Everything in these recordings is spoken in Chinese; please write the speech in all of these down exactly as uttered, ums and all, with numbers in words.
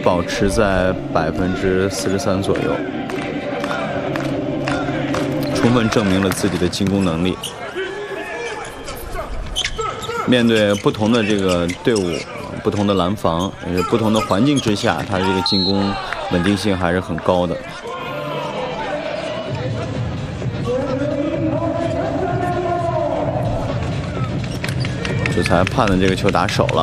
保持在百分之四十三左右，充分证明了自己的进攻能力。面对不同的这个队伍、不同的拦防、呃不同的环境之下，他的这个进攻稳定性还是很高的。主裁判的这个球打手了。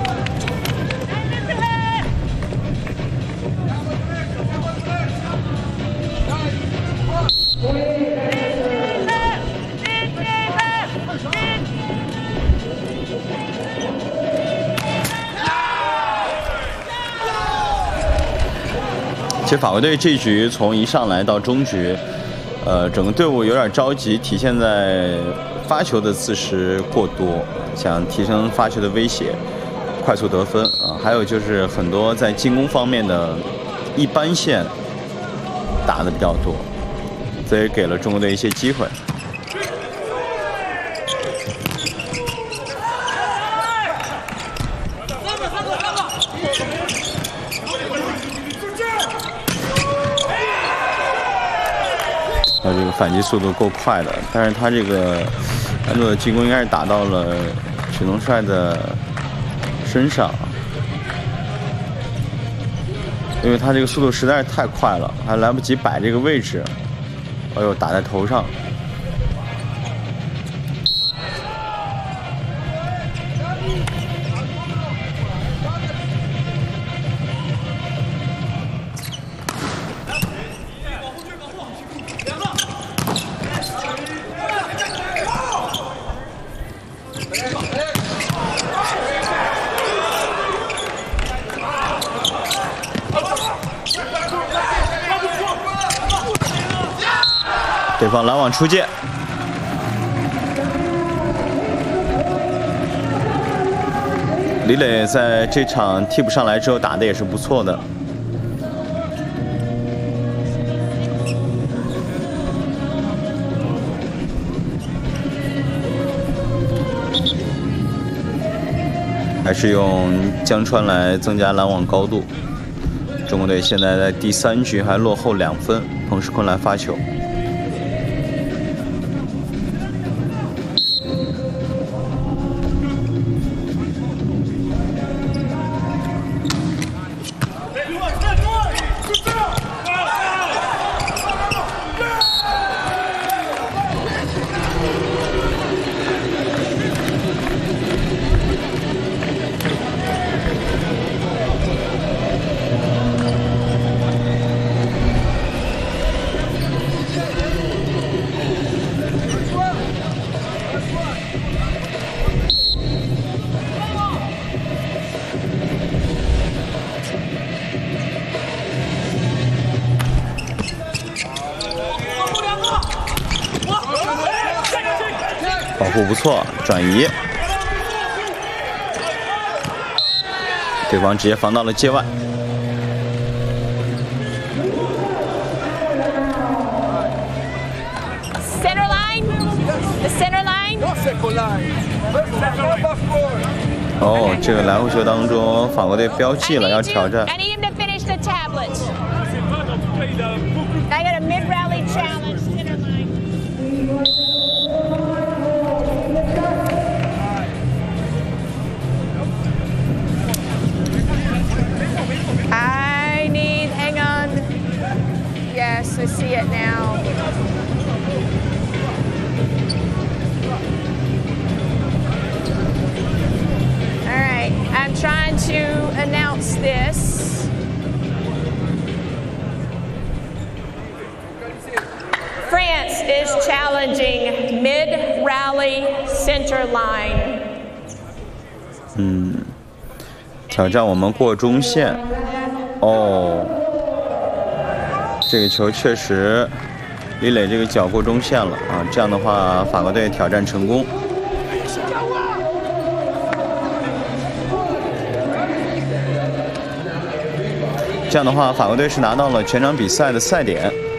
其实法国队这局从一上来到中局，呃，整个队伍有点着急，体现在发球的自持过多，想提升发球的威胁，快速得分啊。还有就是很多在进攻方面的一般线打的比较多，这也给了中国队一些机会。他这个反击速度够快的，但是他这个安佐的进攻应该是打到了许东帅的身上，因为他这个速度实在是太快了，还来不及摆这个位置，哎呦，打在头上。对方拦网出界，李磊在这场替补上来之后打的也是不错的。还是用江川来增加拦网高度。中国队现在在第三局还落后两分，彭世坤来发球。保护不错，转移，对方直接防到了界外。 Center line, the center line. 哦，这个来回球当中，法国队标记了要挑战。 I need him to finish the tablet. I got a mid-rally challenge. Center line. I need, hang on. Yes, I see it now. All right, I'm trying to announce this. France is challenging mid-rally center line. 嗯，挑战我们过中线。哦，这个球确实，李磊这个脚过中线了啊！这样的话，法国队挑战成功。这样的话，法国队是拿到了全场比赛的赛点。